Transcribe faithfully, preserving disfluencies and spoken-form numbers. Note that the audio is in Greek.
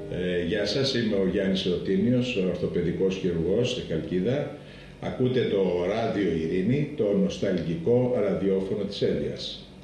Ε, γεια σας, είμαι ο Γιάννης Ρωτίνιος, ορθοπαιδικός χειρουργός στη Χαλκίδα. Ακούτε το Ράδιο Ειρήνη, το νοσταλγικό ραδιόφωνο της Έλιας.